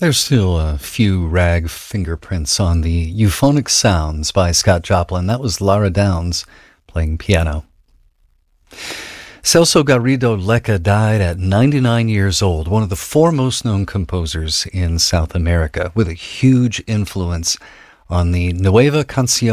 There's still a few rag fingerprints on the Euphonic Sounds by Scott Joplin. That was Lara Downs playing piano. Celso Garrido Lecca died at 99 years old, one of the foremost known composers in South America, with a huge influence on the Nueva Canción